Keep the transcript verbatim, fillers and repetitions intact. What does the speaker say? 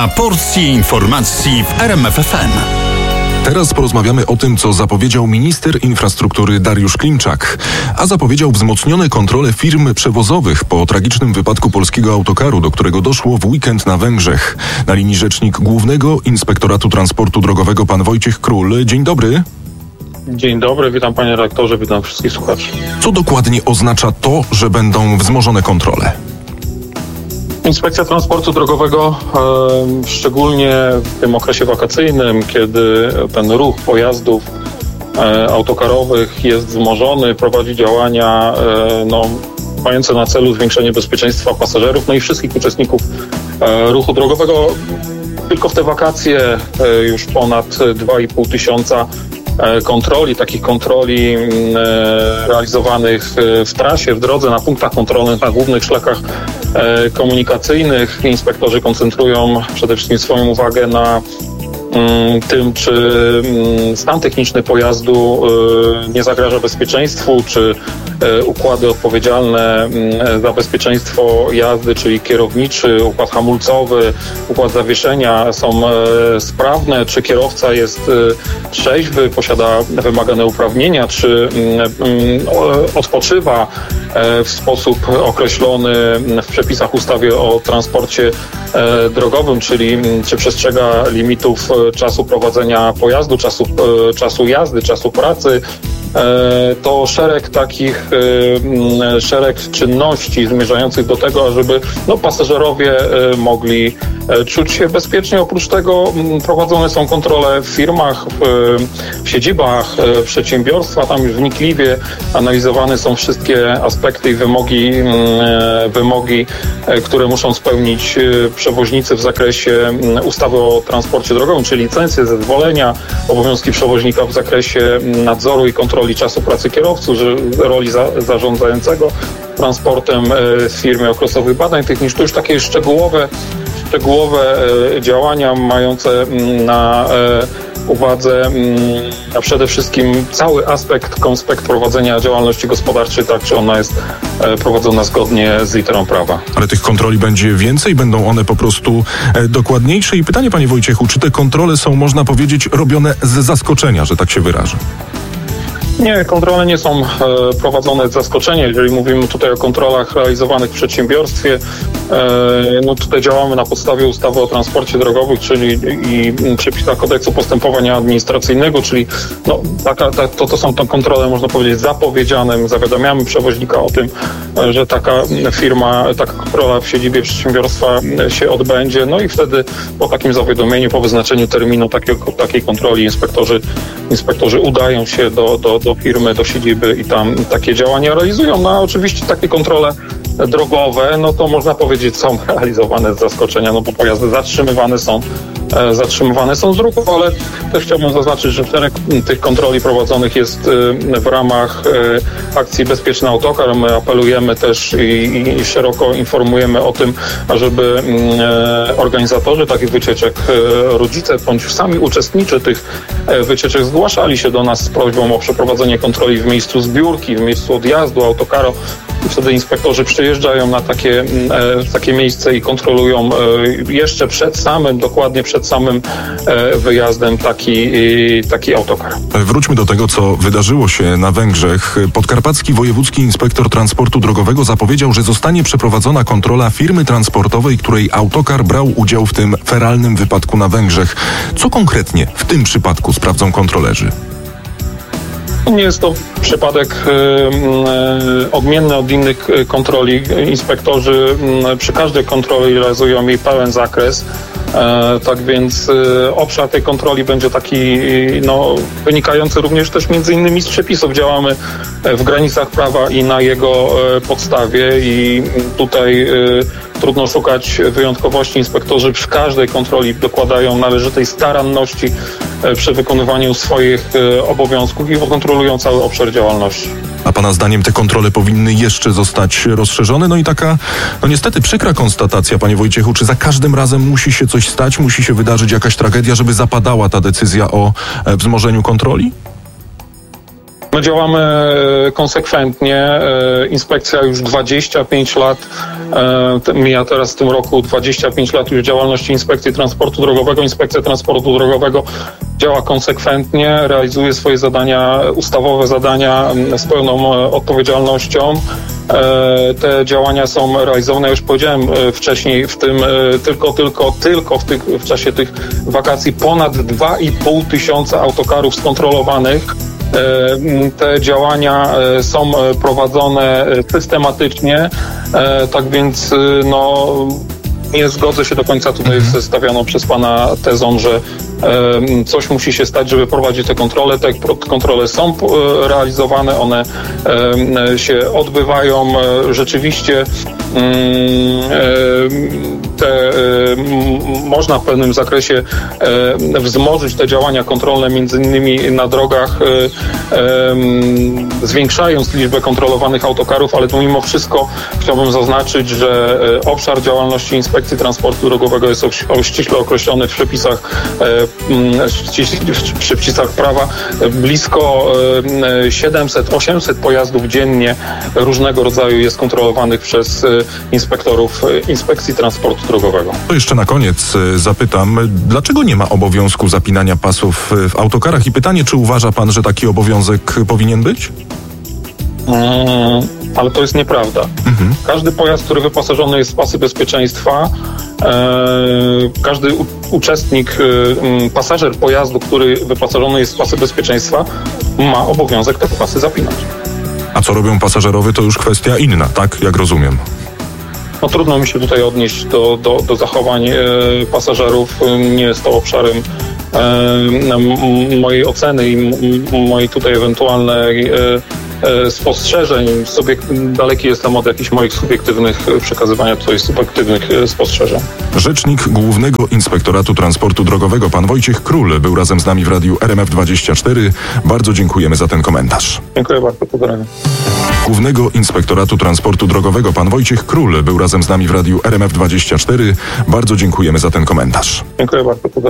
A porcji informacji w R M F F M. Teraz porozmawiamy o tym, co zapowiedział minister infrastruktury Dariusz Klimczak. A zapowiedział wzmocnione kontrole firm przewozowych po tragicznym wypadku polskiego autokaru, do którego doszło w weekend na Węgrzech. Na linii rzecznik Głównego Inspektoratu Transportu Drogowego pan Wojciech Król. Dzień dobry. Dzień dobry, witam panie redaktorze, witam wszystkich słuchaczy. Co dokładnie oznacza to, że będą wzmożone kontrole? Inspekcja Transportu Drogowego, e, szczególnie w tym okresie wakacyjnym, kiedy ten ruch pojazdów e, autokarowych jest wzmożony, prowadzi działania e, no, mające na celu zwiększenie bezpieczeństwa pasażerów, no i wszystkich uczestników e, ruchu drogowego. Tylko w te wakacje e, już ponad dwa i pół tysiąca kontroli, takich kontroli realizowanych w trasie, w drodze, na punktach kontrolnych, na głównych szlakach komunikacyjnych. Inspektorzy koncentrują przede wszystkim swoją uwagę na tym, czy stan techniczny pojazdu nie zagraża bezpieczeństwu, czy układy odpowiedzialne za bezpieczeństwo jazdy, czyli kierowniczy, układ hamulcowy, układ zawieszenia są sprawne, czy kierowca jest trzeźwy, posiada wymagane uprawnienia, czy odpoczywa w sposób określony w przepisach ustawy o transporcie drogowym, czyli czy przestrzega limitów czasu prowadzenia pojazdu, czasu, czasu jazdy, czasu pracy. To szereg takich, szereg czynności zmierzających do tego, ażeby no, pasażerowie mogli czuć się bezpiecznie. Oprócz tego prowadzone są kontrole w firmach, w, w siedzibach przedsiębiorstwa. Tam już wnikliwie analizowane są wszystkie aspekty i wymogi, wymogi, które muszą spełnić przewoźnicy w zakresie ustawy o transporcie drogowym, czyli licencje, zezwolenia, obowiązki przewoźnika w zakresie nadzoru i kontroli czasu pracy kierowców, roli za, zarządzającego transportem w firmie okresowych badań technicznych. To już takie szczegółowe, szczegółowe działania mające na uwadze a przede wszystkim cały aspekt, konspekt prowadzenia działalności gospodarczej, tak czy ona jest prowadzona zgodnie z literą prawa. Ale tych kontroli będzie więcej? Będą one po prostu dokładniejsze? I pytanie, panie Wojciechu, czy te kontrole są, można powiedzieć, robione z zaskoczenia, że tak się wyrażę? Nie, kontrole nie są e, prowadzone z zaskoczenia. Jeżeli mówimy tutaj o kontrolach realizowanych w przedsiębiorstwie, e, no tutaj działamy na podstawie ustawy o transporcie drogowym, czyli i przepisach kodeksu postępowania administracyjnego, czyli no, taka, ta, to, to są te kontrole, można powiedzieć, zapowiedziane. Zawiadamiamy przewoźnika o tym, że taka firma, taka kontrola w siedzibie przedsiębiorstwa się odbędzie. No i wtedy po takim zawiadomieniu, po wyznaczeniu terminu takiej, takiej kontroli inspektorzy, inspektorzy udają się do, do, do firmy, do siedziby i tam takie działania realizują. No a oczywiście takie kontrole drogowe, no to można powiedzieć, są realizowane z zaskoczenia, no bo pojazdy zatrzymywane są, e, zatrzymywane są z ruchu, ale też chciałbym zaznaczyć, że szereg tych kontroli prowadzonych jest e, w ramach e, akcji Bezpieczny Autokar. My apelujemy też i, i szeroko informujemy o tym, ażeby e, organizatorzy takich wycieczek, e, rodzice bądź sami uczestnicy tych e, wycieczek zgłaszali się do nas z prośbą o przeprowadzenie kontroli w miejscu zbiórki, w miejscu odjazdu autokaro. I wtedy inspektorzy przyjeżdżają na takie, e, takie miejsce i kontrolują e, jeszcze przed samym, dokładnie przed samym e, wyjazdem taki, e, taki autokar. Wróćmy do tego, co wydarzyło się na Węgrzech. Podkarpacki Wojewódzki Inspektor Transportu Drogowego zapowiedział, że zostanie przeprowadzona kontrola firmy transportowej, której autokar brał udział w tym feralnym wypadku na Węgrzech. Co konkretnie w tym przypadku sprawdzą kontrolerzy? Nie jest to przypadek y, odmienny od innych kontroli. Inspektorzy y, przy każdej kontroli realizują jej pełen zakres. E, tak więc y, obszar tej kontroli będzie taki y, no, wynikający również też między innymi z przepisów. Działamy w granicach prawa i na jego y, podstawie i tutaj y, trudno szukać wyjątkowości. Inspektorzy przy każdej kontroli dokładają należytej staranności przy wykonywaniu swoich obowiązków i kontrolują cały obszar działalności. A pana zdaniem te kontrole powinny jeszcze zostać rozszerzone? No i taka, no niestety przykra konstatacja, panie Wojciechu, czy za każdym razem musi się coś stać, musi się wydarzyć jakaś tragedia, żeby zapadała ta decyzja o wzmożeniu kontroli? My działamy konsekwentnie. Inspekcja już dwadzieścia pięć lat, mija teraz w tym roku dwadzieścia pięć lat już działalności Inspekcji Transportu Drogowego. Inspekcja Transportu Drogowego działa konsekwentnie, realizuje swoje zadania, ustawowe zadania z pełną odpowiedzialnością. Te działania są realizowane, już powiedziałem wcześniej, w tym tylko, tylko, tylko w, tych, w czasie tych wakacji ponad dwa i pół tysiąca autokarów skontrolowanych. Te działania są prowadzone systematycznie, tak więc no, nie zgodzę się do końca tutaj ze stawianą przez pana tezą, że e, coś musi się stać, żeby prowadzić te kontrole. Te kontrole są e, realizowane, one e, się odbywają. E, rzeczywiście e, te, e, można w pewnym zakresie e, wzmożyć te działania kontrolne, między innymi na drogach, e, e, zwiększając liczbę kontrolowanych autokarów, ale tu mimo wszystko chciałbym zaznaczyć, że e, obszar działalności Inspekcji Transportu Drogowego jest ściśle określony w przepisach, w przepisach prawa. Blisko siedemset osiemset pojazdów dziennie różnego rodzaju jest kontrolowanych przez inspektorów Inspekcji Transportu Drogowego. To jeszcze na koniec zapytam, dlaczego nie ma obowiązku zapinania pasów w autokarach i pytanie, czy uważa pan, że taki obowiązek powinien być? Hmm, ale to jest nieprawda. Mhm. Każdy pojazd, który wyposażony jest w pasy bezpieczeństwa, e, każdy u, uczestnik, e, pasażer pojazdu, który wyposażony jest w pasy bezpieczeństwa, ma obowiązek te pasy zapinać. A co robią pasażerowie, to już kwestia inna, tak? Jak rozumiem. No trudno mi się tutaj odnieść do, do, do zachowań e, pasażerów. Nie jest to obszarem e, mojej oceny i m, mojej tutaj ewentualnej e, spostrzeżeń. Subiek- daleki jestem od jakichś moich subiektywnych przekazywania tutaj subiektywnych spostrzeżeń. Rzecznik Głównego Inspektoratu Transportu Drogowego, pan Wojciech Król, był razem z nami w radiu R M F dwadzieścia cztery. Bardzo dziękujemy za ten komentarz. Dziękuję bardzo, pozdrawiam. Głównego Inspektoratu Transportu Drogowego, pan Wojciech Król, był razem z nami w radiu R M F dwadzieścia cztery. Bardzo dziękujemy za ten komentarz. Dziękuję bardzo, pozdrawiam.